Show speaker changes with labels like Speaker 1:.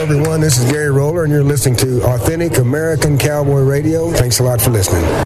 Speaker 1: everyone. This is Gary Roller, and you're listening to Authentic American Cowboy Radio. Thanks a lot for listening.